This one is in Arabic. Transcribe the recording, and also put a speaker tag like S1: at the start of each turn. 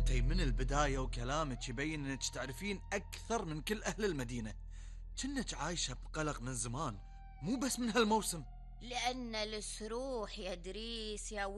S1: انتي من البداية وكلامك يبين انك تعرفين اكثر من كل اهل المدينة، كنك عايشة بقلق من زمان، مو بس من هالموسم.
S2: لأن السروح يا دريس يا